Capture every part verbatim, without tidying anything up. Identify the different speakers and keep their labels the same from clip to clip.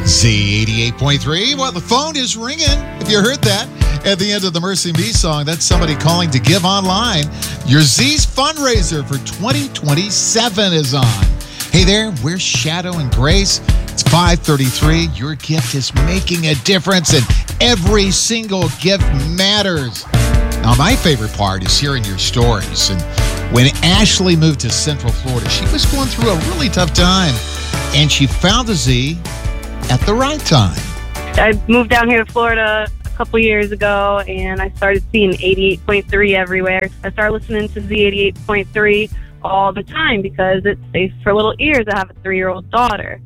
Speaker 1: Z eighty-eight point three. Well, the phone is ringing. If you heard that at the end of the Mercy Me song, that's somebody calling to give online. Your Z's fundraiser for twenty twenty-seven is on. Hey there, we're Shadow and Grace. It's five thirty-three. Your gift is making a difference, and every single gift matters. Now, my favorite part is hearing your stories. And when Ashley moved to Central Florida, she was going through a really tough time, and she found the Z at the right time.
Speaker 2: I moved down here to Florida a couple years ago, and I started seeing eighty-eight point three everywhere. I started listening to Z eighty-eight point three all the time because it's safe for little ears. I have a three-year-old daughter.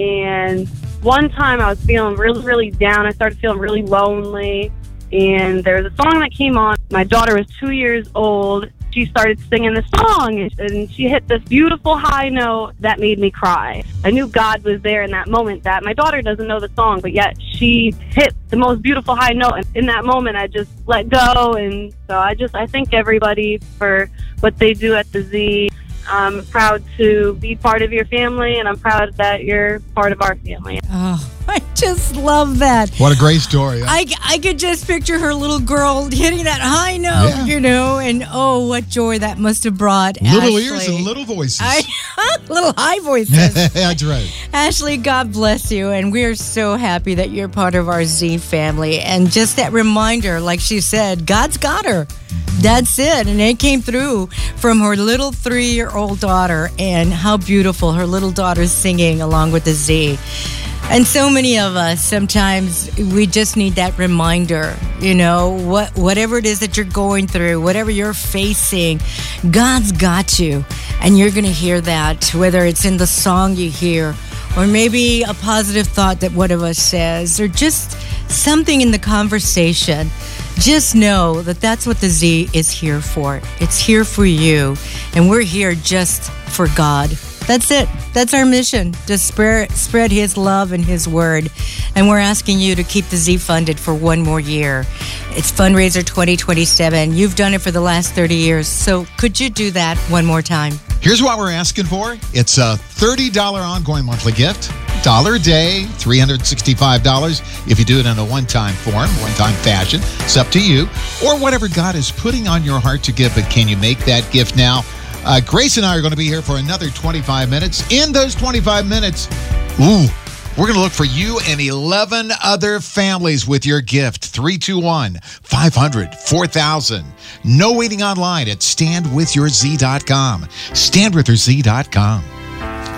Speaker 2: And one time I was feeling really, really down. I started feeling really lonely. And there was a song that came on. My daughter was two years old. She started singing the song, and she hit this beautiful high note that made me cry. I knew God was there in that moment. That my daughter doesn't know the song, but yet she hit the most beautiful high note. And in that moment, I just let go. And so I just, I thank everybody for what they do at the Z. I'm proud to be part of your family, and I'm proud that you're part of our family.
Speaker 3: Oh, I just love that.
Speaker 1: What a great story. Huh?
Speaker 3: I, I could just picture her little girl hitting that high note, yeah. you know, and oh, what joy that must have brought
Speaker 1: Little
Speaker 3: Ashley.
Speaker 1: ears and little voices.
Speaker 3: I, little high voices.
Speaker 1: That's right.
Speaker 3: Ashley, God bless you, and we are so happy that you're part of our Z family. And just that reminder, like she said, God's got her. That's it. And it came through from her little three-year-old daughter, and how beautiful her little daughter's singing along with the Z. And so many of us, sometimes we just need that reminder, you know, what whatever it is that you're going through, whatever you're facing, God's got you. And you're going to hear that, whether it's in the song you hear, or maybe a positive thought that one of us says, or just something in the conversation. Just know that that's what the Z is here for. It's here for you, and we're here just for God. That's it. That's our mission, to spread, spread His love and His word. And we're asking you to keep the Z funded for one more year. It's Fundraiser twenty twenty-seven. You've done it for the last thirty years, so could you do that one more time?
Speaker 1: Here's what we're asking for. It's a thirty dollars ongoing monthly gift. Dollar a day, three hundred sixty-five dollars if you do it in a one-time form, one-time fashion. It's up to you. Or whatever God is putting on your heart to give, but can you make that gift now? Uh, Grace and I are going to be here for another twenty-five minutes. In those twenty-five minutes, ooh, we're going to look for you and eleven other families with your gift. three two one, five hundred, four thousand. No waiting online at stand with your z dot com. stand with your z dot com.